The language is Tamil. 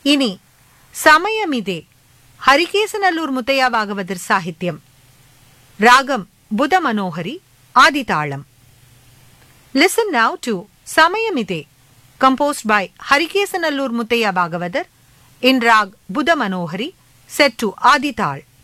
இனி சமயமிதே ஹரிகேசநல்லூர் முத்தையா பாகவதர் சாகித்யம். ராகம் புத Manohari, ஆதிதாளம். Listen now to Samayamide, composed by Harikesanallur Muthaiya Bhagavathar in Rag Buddha Manohari, set to Adi Tal.